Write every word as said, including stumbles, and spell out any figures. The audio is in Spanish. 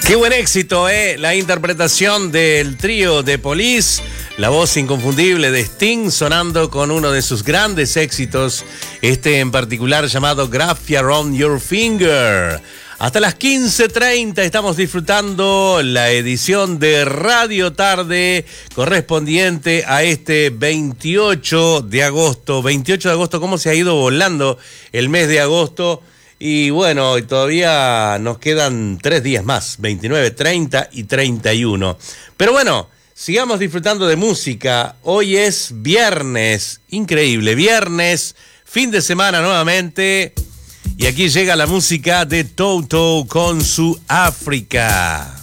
Qué buen éxito, ¿eh? La interpretación del trío de Police, la voz inconfundible de Sting sonando con uno de sus grandes éxitos, este en particular llamado Graffiti Around Your Finger. Hasta las quince treinta estamos disfrutando la edición de Radio Tarde correspondiente a este veintiocho de agosto. veintiocho de agosto, ¿cómo se ha ido volando el mes de agosto? Y bueno, todavía nos quedan tres días más, veintinueve, treinta y treinta y uno. Pero bueno, sigamos disfrutando de música. Hoy es viernes, increíble, viernes, fin de semana nuevamente. Y aquí llega la música de Toto con su África.